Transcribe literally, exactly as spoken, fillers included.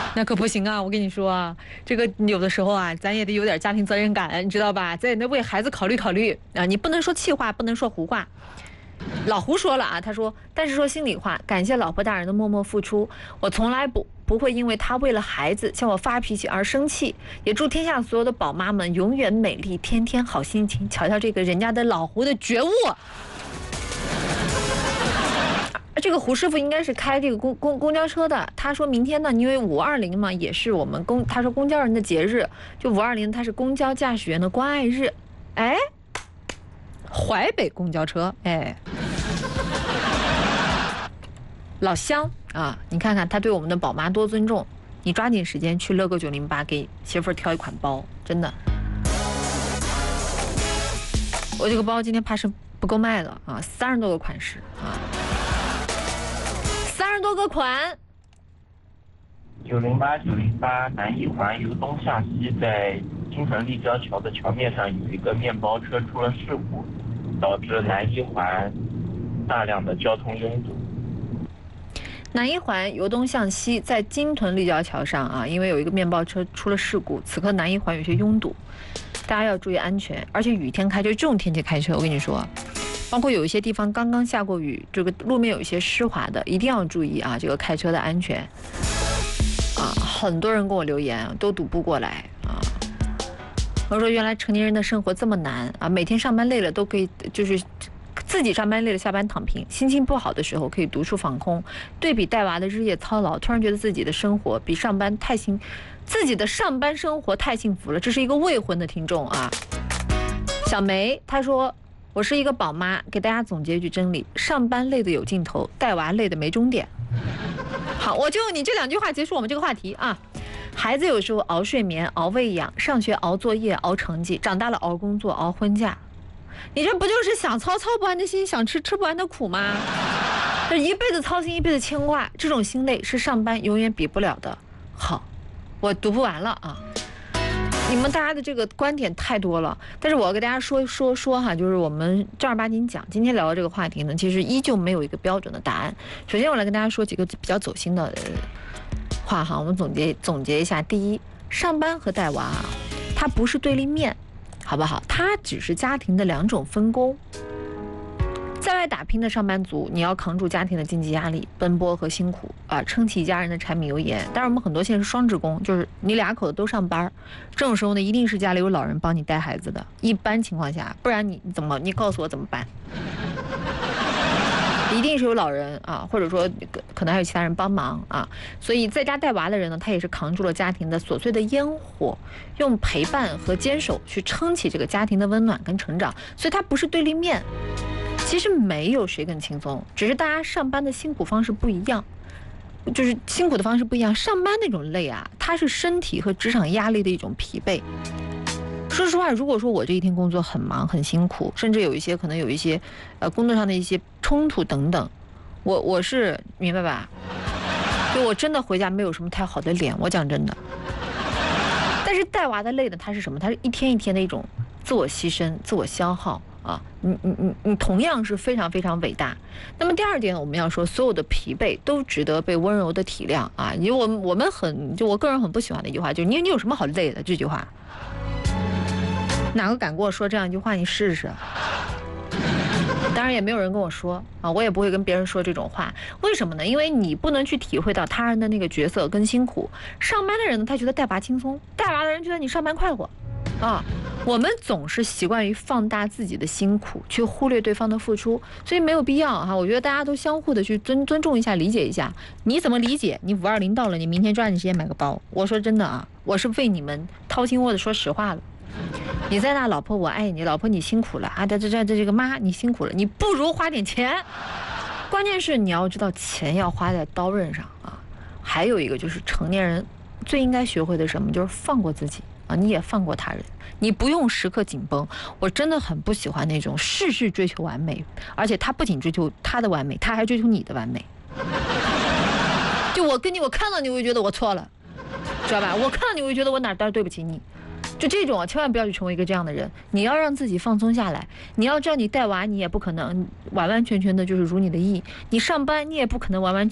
那可不行啊！我跟你说啊，这个有的时候啊，咱也得有点家庭责任感，你知道吧？咱也得为孩子考虑考虑啊！你不能说气话，不能说胡话。老胡说了啊，他说，但是说心里话，感谢老婆大人的默默付出，我从来不不会因为他为了孩子向我发脾气而生气，也祝天下所有的宝妈们永远美丽，天天好心情。瞧瞧这个人家的老胡的觉悟。这个胡师傅应该是开这个公公公交车的。他说明天呢，因为五二零嘛，也是我们公他说公交人的节日，就五二零，它是公交驾驶员的关爱日。哎，淮北公交车，哎，老乡啊，你看看他对我们的宝妈多尊重，你抓紧时间去乐购九零八给媳妇儿挑一款包，真的。我这个包今天怕是不够卖了啊，三十多个款式啊。三十多个款。 九零八九零八南一环由东向西，在京城立交桥的桥面上有一个面包车出了事故，导致南一环大量的交通拥堵。 南一环由东向西，在金屯立交桥上啊，因为有一个面包车出了事故，此刻南一环有些拥堵，大家要注意安全。而且雨天开车，这种天气开车，我跟你说。包括有一些地方刚刚下过雨，这个路面有一些湿滑的，一定要注意啊，这个开车的安全。啊，很多人跟我留言都堵不过来啊。我说原来成年人的生活这么难啊，每天上班累了都可以，就是自己上班累了下班躺平，心情不好的时候可以独处放空。对比带娃的日夜操劳，突然觉得自己的生活比上班太幸，自己的上班生活太幸福了。这是一个未婚的听众啊，小梅她说。我是一个宝妈，给大家总结一句真理：上班累得有尽头，带娃累得没终点。好，我就你这两句话结束我们这个话题啊。孩子有时候熬睡眠、熬喂养，上学熬作业、熬成绩，长大了熬工作、熬婚嫁。你这不就是想操操不完的心，想吃吃不完的苦吗？这一辈子操心，一辈子牵挂，这种心累是上班永远比不了的。好，我读不完了啊。你们大家的这个观点太多了，但是我要给大家说说说哈，就是我们正儿八经讲，今天聊的这个话题呢，其实依旧没有一个标准的答案。首先，我来跟大家说几个比较走心的话哈，我们总结总结一下。第一，上班和带娃，它不是对立面，好不好？它只是家庭的两种分工。在外打拼的上班族，你要扛住家庭的经济压力、奔波和辛苦啊，撑起一家人的柴米油盐。当然，我们很多现在是双职工，就是你俩口子都上班，这种时候呢，一定是家里有老人帮你带孩子的。一般情况下，不然你怎么？你告诉我怎么办？一定是有老人啊，或者说可能还有其他人帮忙啊。所以在家带娃的人呢，他也是扛住了家庭的琐碎的烟火，用陪伴和坚守去撑起这个家庭的温暖跟成长。所以它不是对立面。其实没有谁更轻松，只是大家上班的辛苦方式不一样，就是辛苦的方式不一样。上班那种累啊，它是身体和职场压力的一种疲惫。说实话，如果说我这一天工作很忙很辛苦，甚至有一些可能有一些呃工作上的一些冲突等等，我我是明白吧？就我真的回家没有什么太好的脸，我讲真的。但是带娃的累的，它是什么？它是一天一天的一种自我牺牲、自我消耗。啊，你你你你同样是非常非常伟大。那么第二点，我们要说，所有的疲惫都值得被温柔的体谅啊！因为我们我们很就我个人很不喜欢的一句话，就是你你有什么好累的？这句话，哪个敢跟我说这样一句话？你试试。当然也没有人跟我说啊，我也不会跟别人说这种话。为什么呢？因为你不能去体会到他人的那个角色跟辛苦。上班的人呢，他觉得带娃轻松；带娃的人觉得你上班快活。啊，我们总是习惯于放大自己的辛苦，去忽略对方的付出，所以没有必要哈。我觉得大家都相互的去尊尊重一下，理解一下。你怎么理解？你五二零到了，你明天抓紧时间买个包。我说真的啊，我是为你们掏心窝子说实话了。你在那，老婆我爱你，老婆你辛苦了啊！这这这这个妈你辛苦了，你不如花点钱。关键是你要知道，钱要花在刀刃上啊。还有一个就是成年人最应该学会的什么，就是放过自己。啊，你也放过他人，你不用时刻紧绷。我真的很不喜欢那种事事追求完美，而且他不仅追求他的完美，他还追求你的完美。就我跟你，我看到你，我会觉得我错了，知道吧？我看到你，我会觉得我哪哪对不起你。就这种啊，千万不要去成为一个这样的人。你要让自己放松下来。你要知道，你带娃，你也不可能完完全全的就是如你的意。你上班，你也不可能完完。